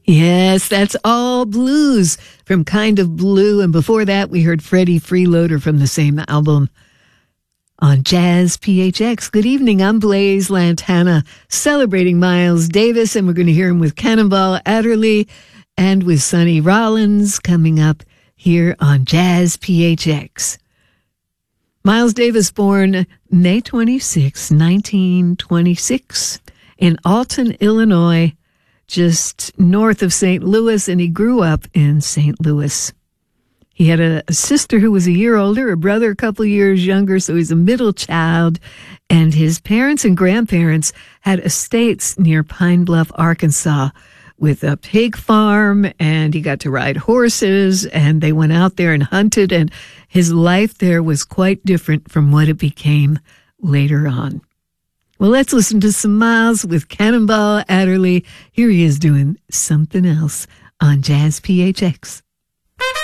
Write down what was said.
Yes, that's all blues from Kind of Blue. And before that, we heard Freddie Freeloader from the same album on Jazz PHX. Good evening. I'm Blaze Lantana, celebrating Miles Davis, and we're going to hear him with Cannonball Adderley and with Sonny Rollins coming up here on Jazz PHX. Miles Davis, born May 26, 1926, in Alton, Illinois, just north of St. Louis, and he grew up in St. Louis. He had a sister who was a year older, a brother a couple years younger, so he's a middle child, and his parents and grandparents had estates near Pine Bluff, Arkansas, with a pig farm, and he got to ride horses, and they went out there and hunted, and his life there was quite different from what it became later on. Well, let's listen to some Miles with Cannonball Adderley. Here he is doing something else on Jazz PHX.